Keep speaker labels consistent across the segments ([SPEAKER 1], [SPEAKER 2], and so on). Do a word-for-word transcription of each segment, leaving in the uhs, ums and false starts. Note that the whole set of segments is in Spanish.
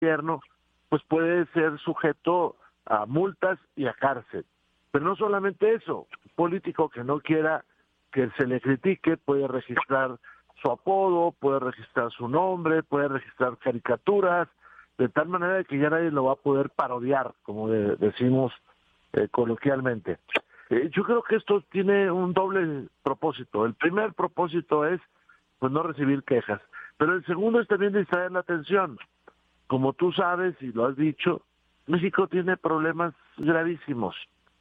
[SPEAKER 1] gobierno, pues puede ser sujeto a multas y a cárcel. Pero no solamente eso, un político que no quiera que se le critique puede registrar su apodo, puede registrar su nombre, puede registrar caricaturas, de tal manera que ya nadie lo va a poder parodiar, como de, decimos eh, coloquialmente. Eh, yo creo que esto tiene un doble propósito. El primer propósito es pues no recibir quejas, pero el segundo es también distraer la atención. Como tú sabes y lo has dicho, México tiene problemas gravísimos.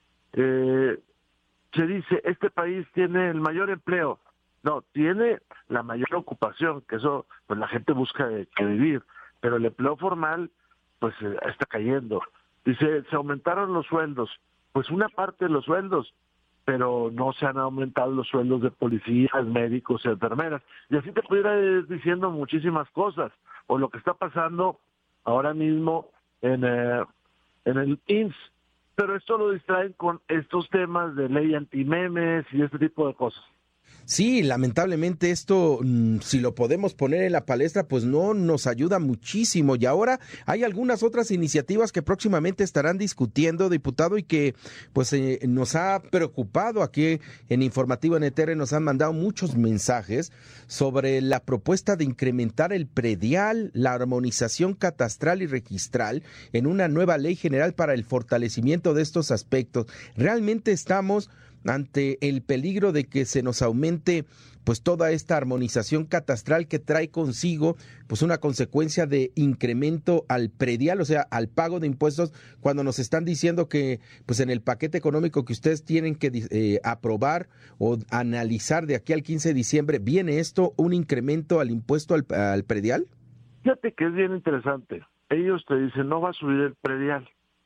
[SPEAKER 1] Eh, se dice, este país tiene el mayor empleo. No, tiene la mayor ocupación, que eso, pues la gente busca de, que vivir, pero el empleo formal, pues eh, está cayendo. Dice, se aumentaron los sueldos. Pues una parte de los sueldos, pero no se han aumentado los sueldos de policías, médicos, enfermeras. Y así te pudiera ir diciendo muchísimas cosas. O lo que está pasando ahora mismo en, eh, en el I M S S. Pero esto lo distraen con estos temas de ley antimemes y este tipo de cosas.
[SPEAKER 2] Sí, lamentablemente esto, si lo podemos poner en la palestra, pues no nos ayuda muchísimo. Y ahora hay algunas otras iniciativas que próximamente estarán discutiendo, diputado, y que pues eh, nos ha preocupado. Aquí en Informativo N T R nos han mandado muchos mensajes sobre la propuesta de incrementar el predial, la armonización catastral y registral en una nueva ley general para el fortalecimiento de estos aspectos. Realmente estamos ante el peligro de que se nos aumente pues toda esta armonización catastral que trae consigo pues una consecuencia de incremento al predial, o sea, al pago de impuestos, cuando nos están diciendo que pues en el paquete económico que ustedes tienen que eh, aprobar o analizar de aquí al quince de diciembre, ¿viene esto un incremento al impuesto al, al predial?
[SPEAKER 1] Fíjate que es bien interesante. Ellos te dicen, no va a subir el predial.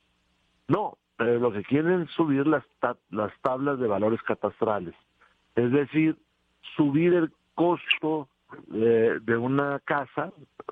[SPEAKER 1] No, pero lo que quieren es subir las, ta- las tablas de valores catastrales. Es decir, subir el costo de, de una casa,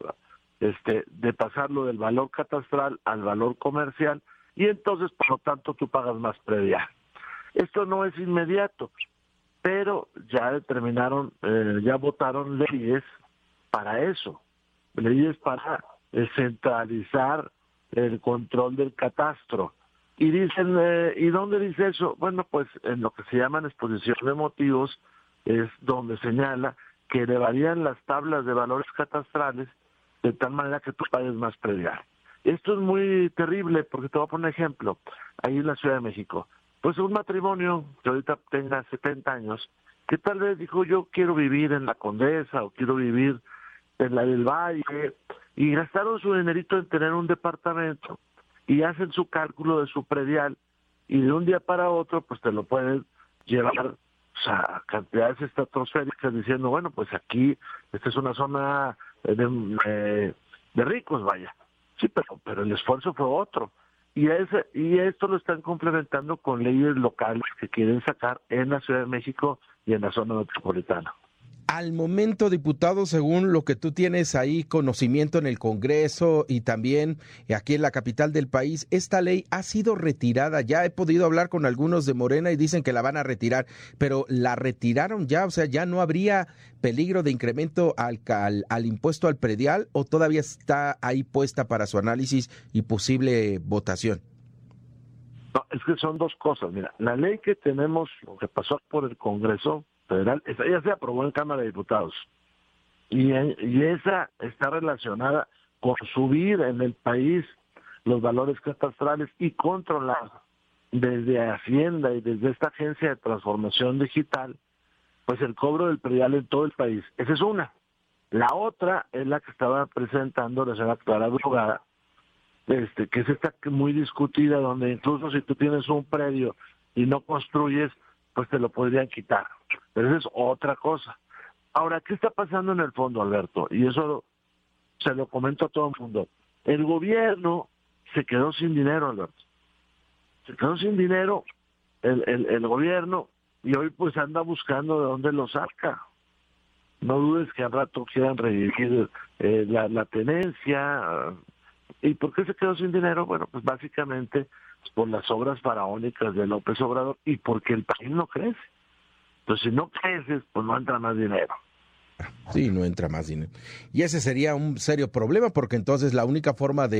[SPEAKER 1] este, de pasarlo del valor catastral al valor comercial, y entonces, por lo tanto, tú pagas más predial. Esto no es inmediato, pero ya determinaron, eh, ya votaron leyes para eso, leyes para eh, centralizar el control del catastro. Y dicen, eh, ¿y dónde dice eso? Bueno, pues en lo que se llaman exposición de motivos es donde señala que elevarían las tablas de valores catastrales de tal manera que tú pagues más predial. Esto es muy terrible porque te voy a poner un ejemplo. Ahí en la Ciudad de México, pues un matrimonio que ahorita tenga setenta años, que tal vez dijo, yo quiero vivir en la Condesa o quiero vivir en la del Valle, y gastaron su dinerito en tener un departamento, y hacen su cálculo de su predial, y de un día para otro pues te lo pueden llevar, o sea, a cantidades estratosféricas, diciendo, bueno, pues aquí esta es una zona de, eh, de ricos, vaya. Sí, pero, pero el esfuerzo fue otro. Y, ese, y esto lo están complementando con leyes locales que quieren sacar en la Ciudad de México y en la zona metropolitana.
[SPEAKER 2] Al momento, diputado, según lo que tú tienes ahí conocimiento en el Congreso y también aquí en la capital del país, esta ley ha sido retirada. Ya he podido hablar con algunos de Morena y dicen que la van a retirar, pero la retiraron ya, o sea, ya no habría peligro de incremento al, al, al impuesto al predial, o todavía está ahí puesta para su análisis y posible votación.
[SPEAKER 1] No, es que son dos cosas. Mira, la ley que tenemos, que pasó por el Congreso Federal, esa ya se aprobó en Cámara de Diputados. Y, y esa está relacionada con subir en el país los valores catastrales y controlar desde Hacienda y desde esta agencia de transformación digital, pues el cobro del predial en todo el país. Esa es una. La otra es la que estaba presentando la señora Clara Brugada, este, que es esta muy discutida, donde incluso si tú tienes un predio y no construyes, pues te lo podrían quitar. Pero esa es otra cosa. Ahora, ¿qué está pasando en el fondo, Alberto? Y eso se lo comento a todo el mundo. El gobierno se quedó sin dinero, Alberto. Se quedó sin dinero el, el, el gobierno, y hoy pues anda buscando de dónde lo saca. No dudes que al rato quieran revivir eh, la, la tenencia. ¿Y por qué se quedó sin dinero? Bueno, pues básicamente por las obras faraónicas de López Obrador y porque el país no crece. Entonces, si no creces, pues no entra más dinero.
[SPEAKER 2] Sí, no entra más dinero. Y ese sería un serio problema porque entonces la única forma de